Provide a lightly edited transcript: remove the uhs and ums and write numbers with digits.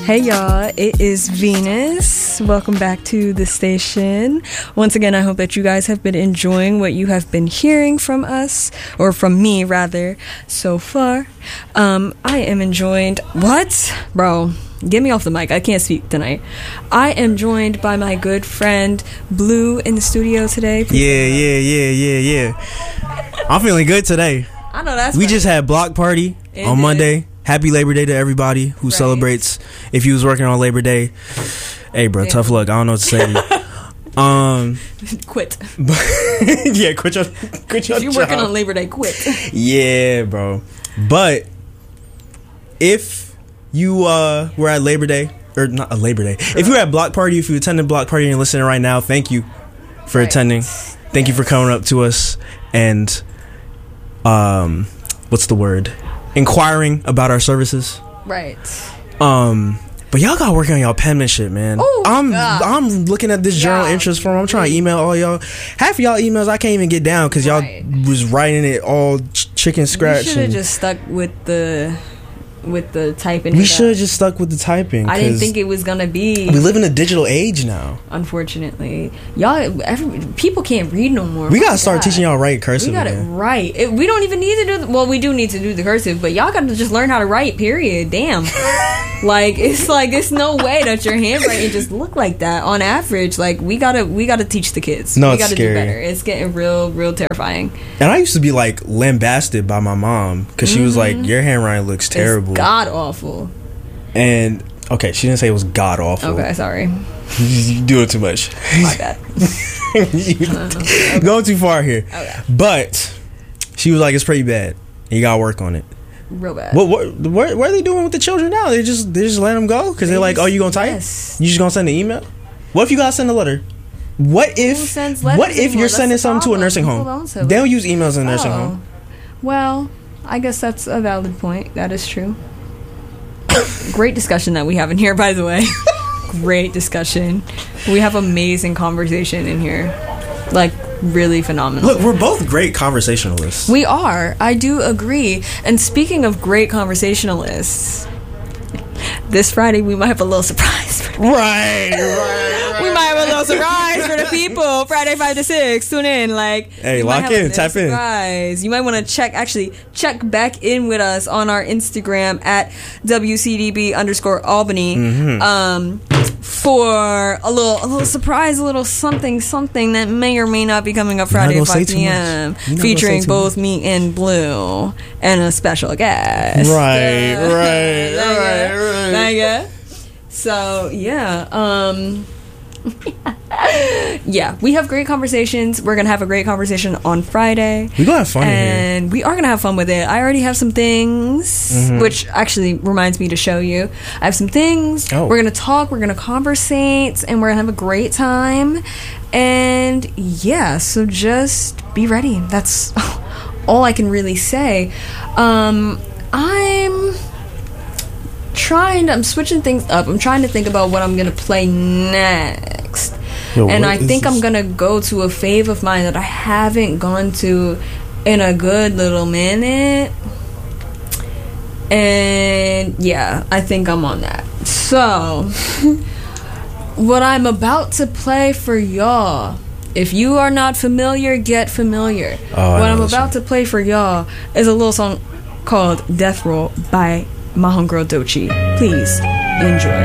Hey y'all, it is Venus. Welcome back to the station. Once again, I hope that you guys have been enjoying what you have been hearing from us, or from me rather, so far. I am joined... What? Bro, get me off the mic. I can't speak tonight. I am joined by my good friend Blue in the studio today. Yeah. I'm feeling good today. I know that's We right. just had block party on Monday. Happy Labor Day to everybody who celebrates. If you was working on Labor Day, hey bro, tough luck. I don't know what to say. Quit. Yeah, quit your If you're working on Labor Day, quit. Yeah, bro. But if you were at Labor Day, or not a Labor Day, if you were at block party, if you attended block party and you're listening right now, thank you for attending. Thank you for coming up to us and what's the word? Inquiring about our services. Right. But y'all gotta work on y'all penmanship, man. Ooh, I'm looking at this journal interest form. I'm trying to email all y'all. Half of y'all emails I can't even get down because y'all was writing it all chicken scratch. We should have just stuck with the typing. We should have just stuck with the typing. I didn't think it was gonna be. We live in a digital age now. Unfortunately, people can't read no more. We gotta start teaching y'all write cursive. We got it right. We don't even need to do. We do need to do the cursive, but y'all got to just learn how to write. Period. Damn. It's no way that your handwriting just look like that on average. Like we gotta teach the kids. No, we gotta scary. do better. It's getting real terrifying. And I used to be like lambasted by my mom because she was like, "Your handwriting looks terrible, god awful." And okay, she didn't say it was god awful. Okay, sorry. You do it too much. My bad. Going too far here. Okay. But she was like, "It's pretty bad. You gotta work on it." Real bad. What are they doing with the children now? They just let them go because they're like, "Oh, you gonna type? Yes. You just gonna send an email? What if you gotta send a letter? What if you're sending something to a nursing home? They don't use emails in a nursing home. Well, I guess that's a valid point. That is true. Great discussion that we have in here, by the way. Great discussion. We have amazing conversation in here. Like, really phenomenal. Look, we're both great conversationalists. We are. I do agree. And speaking of great conversationalists, this Friday we might have a little surprise. Right. We might have a little surprise for the people. Friday 5 to 6. Tune in. Hey, lock in. Tap in. Surprise. You might want to check back in with us on our Instagram at WCDB_Albany. Mm-hmm. For a little surprise, a little something that may or may not be coming up Friday at 5 p.m. featuring both me and Blue and a special guest. Right. So yeah, we have great conversations. We're gonna have a great conversation on Friday. We're gonna have fun and we are gonna have fun with it. I already have some things, which actually reminds me to show you. I have some things. We're gonna talk. We're gonna conversate, and we're gonna have a great time. And yeah, so just be ready. That's all I can really say. I'm switching things up. I'm trying to think about what I'm gonna play next. And I think I'm gonna go to a fave of mine that I haven't gone to in a good little minute. And yeah, I think I'm on that. So what I'm about to play for y'all, if you are not familiar, get familiar. What I'm about to play for y'all is a little song called Death Roll by my homegirl Doechii. Please enjoy.